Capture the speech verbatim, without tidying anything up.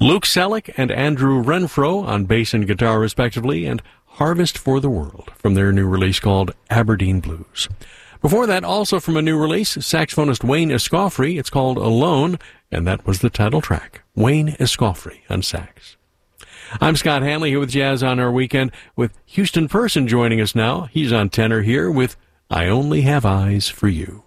Luke Selleck and Andrew Renfro on bass and guitar respectively, and Harvest for the World from their new release called Aberdeen Blues. Before that, also from a new release, saxophonist Wayne Escoffery. It's called Alone, and that was the title track. Wayne Escoffery on sax. I'm Scott Hanley here with Jazz on Our Weekend, with Houston Person joining us now. He's on tenor here with I Only Have Eyes for You.